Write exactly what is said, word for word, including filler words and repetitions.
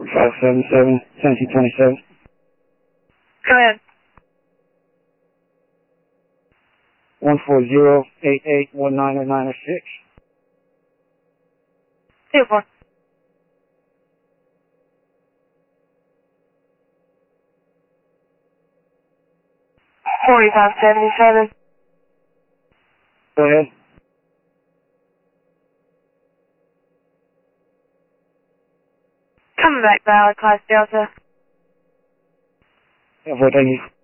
five seven seven, Tennessee twenty-seven. Go ahead. one four zero, eight eight one nine nine six. Two four. Forty-five seventy-seven. Go ahead. Coming back, Valley, Class Delta. Yeah, thank you.